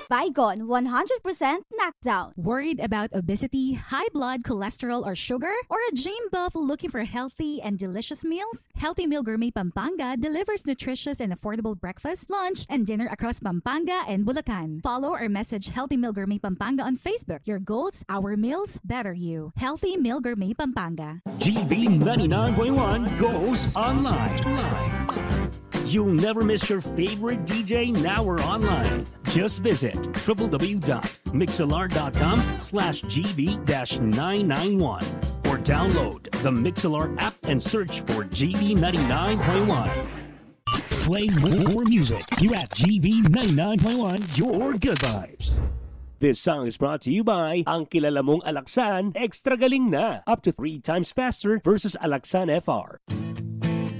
Baygon 100% knockdown. Worried about obesity, high blood cholesterol or sugar? Or a gym buff looking for healthy and delicious meals? Healthy Meal Gourmet Pampanga delivers nutritious and affordable breakfast, lunch, and dinner across Pampanga and Bulacan. Follow or message Healthy Meal Gourmet Pampanga on Facebook. Your goals, our meals, better you. Healthy Meal Gourmet Pampanga. GB 99.1 goes online. You'll never miss your favorite DJ now or online. Just visit www.mixlr.com/GB-991 or download the Mixlr app and search for GB 99.1. Play more music. You at GB 99.1, your good vibes. This song is brought to you by ang kilala mong Alaxan, extra galing na. Up to 3 times faster versus Alaxan FR.